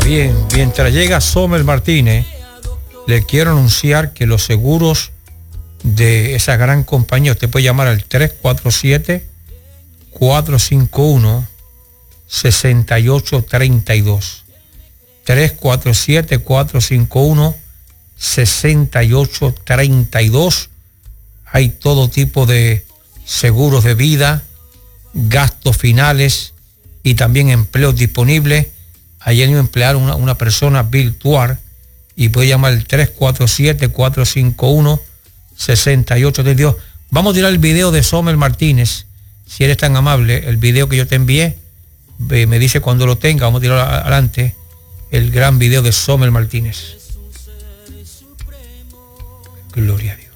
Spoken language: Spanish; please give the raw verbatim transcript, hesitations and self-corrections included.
Bien, mientras llega Sommer Martínez, le quiero anunciar que los seguros de esa gran compañía, usted puede llamar al tres cuatro siete, cuatro cinco uno, seis ocho tres dos. tres cuatro siete, cuatro cinco uno, seis ocho tres dos. Hay todo tipo de seguros de vida, gastos finales y también empleos disponibles. Ayer iba a emplear una, una persona virtual y puede llamar al tres cuatro siete, cuatro cinco uno, seis ocho tres dos. Vamos a tirar el video de Sommer Martínez, si eres tan amable, el video que yo te envié, me dice cuando lo tenga, vamos a tirar adelante el gran video de Sommer Martínez. Gloria a Dios.